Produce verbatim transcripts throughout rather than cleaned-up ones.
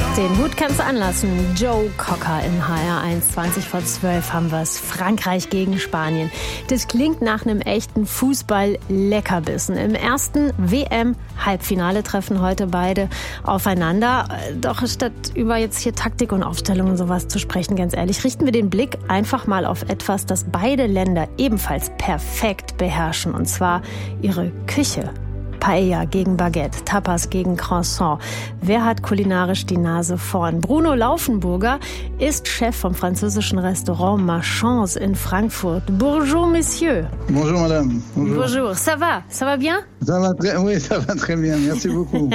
Den Hut kannst du anlassen. Joe Cocker im H R eins. zwanzig vor zwölf haben wir es. Frankreich gegen Spanien. Das klingt nach einem echten Fußball-Leckerbissen. Im ersten W M-Halbfinale treffen heute beide aufeinander. Doch statt über jetzt hier Taktik und Aufstellung und sowas zu sprechen, ganz ehrlich, richten wir den Blick einfach mal auf etwas, das beide Länder ebenfalls perfekt beherrschen. Und zwar ihre Küche. Paella gegen Baguette, Tapas gegen Croissant. Wer hat kulinarisch die Nase vorn? Bruno Laufenburger ist Chef vom französischen Restaurant Ma Chance in Frankfurt. Bonjour, Monsieur. Bonjour, Madame. Bonjour. Bonjour. Ça va? Ça va bien? Ça va très, oui, ça va très bien. Merci beaucoup.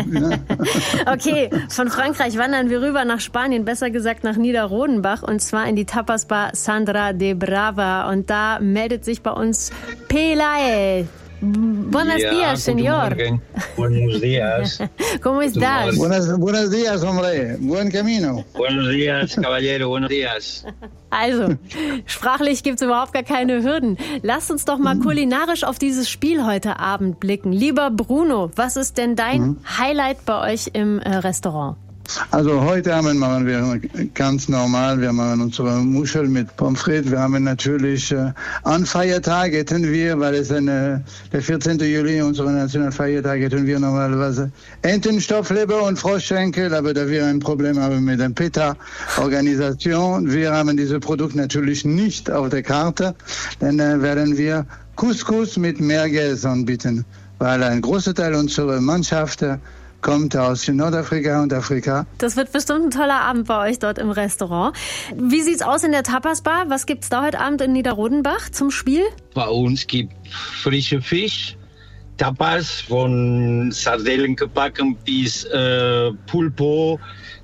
Okay, von Frankreich wandern wir rüber nach Spanien, besser gesagt nach Niederrodenbach, und zwar in die Tapasbar Sandra de Brava. Und da meldet sich bei uns Pelae. Buenos ja, días, señor. Buenos días. ¿Cómo estás? Buenos, buenos días, hombre. Buen camino. Buenos días, caballero. Buenos días. Also, sprachlich gibt's überhaupt gar keine Hürden. Lasst uns doch mal kulinarisch auf dieses Spiel heute Abend blicken. Lieber Bruno, was ist denn dein mhm. Highlight bei euch im äh, Restaurant? Also heute Abend machen wir ganz normal, wir machen unsere Muschel mit Pommes frites. Wir haben natürlich äh, an Feiertag hätten wir, weil es eine, der vierzehnten Juli, unser Nationalfeiertag, hätten wir normalerweise Entenstoffleber und Froschschenkel, aber da wir ein Problem haben mit der PETA-Organisation, wir haben dieses Produkt natürlich nicht auf der Karte, dann äh, werden wir Couscous mit Merguez anbieten, weil ein großer Teil unserer Mannschaft äh, kommt aus Nordafrika und Afrika. Das wird bestimmt ein toller Abend bei euch dort im Restaurant. Wie sieht's aus in der Tapasbar? Was gibt's da heute Abend in Niederrodenbach zum Spiel? Bei uns gibt frische Fisch, Tapas von Sardellen gebacken bis äh, Pulpo,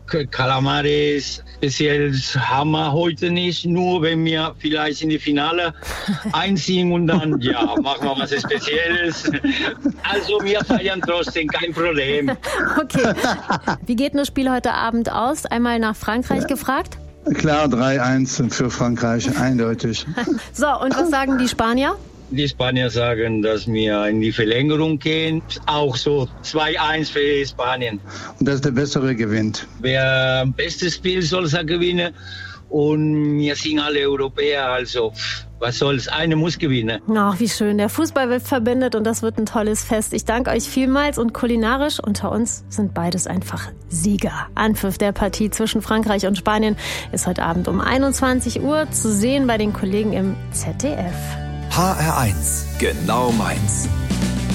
Calamares. Speziell haben wir heute nicht, nur wenn wir vielleicht in die Finale einziehen und dann, ja, machen wir was Spezielles. Also wir feiern trotzdem, kein Problem. Okay. Wie geht das Spiel heute Abend aus? Einmal nach Frankreich ja. gefragt? Klar, drei eins für Frankreich, eindeutig. So, und was sagen die Spanier? Die Spanier sagen, dass wir in die Verlängerung gehen. Auch so zwei eins für Spanien. Und dass der Bessere gewinnt. Wer am besten spielt, soll es gewinnen. Und wir sind alle Europäer, also was soll's, eine muss gewinnen. Ach, wie schön. Der Fußball wird verbindet und das wird ein tolles Fest. Ich danke euch vielmals, und kulinarisch unter uns sind beides einfach Sieger. Anpfiff der Partie zwischen Frankreich und Spanien ist heute Abend um einundzwanzig Uhr zu sehen bei den Kollegen im Z D F. H R eins, genau meins.